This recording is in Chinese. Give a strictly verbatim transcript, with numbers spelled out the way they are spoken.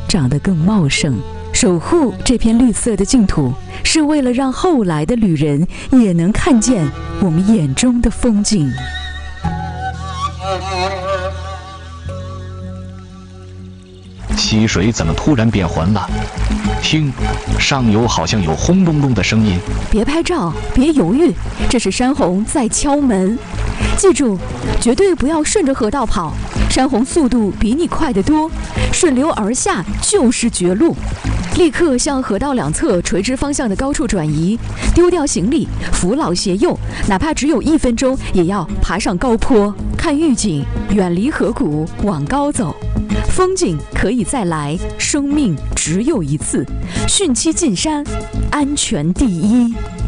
长得更茂盛。守护这片绿色的净土，是为了让后来的旅人也能看见我们眼中的风景。 溪水怎么突然变浑了？听，上游好像有轰隆隆的声音。 别拍照，别犹豫，这是山洪在敲门。记住，绝对不要顺着河道跑，山洪速度比你快得多，顺流而下就是绝路。立刻向河道两侧垂直方向的高处转移，丢掉行李，扶老携幼，哪怕只有一分钟，也要爬上高坡，看预警，远离河谷，往高走。风景可以再来，生命只有一次，汛期进山，安全第一。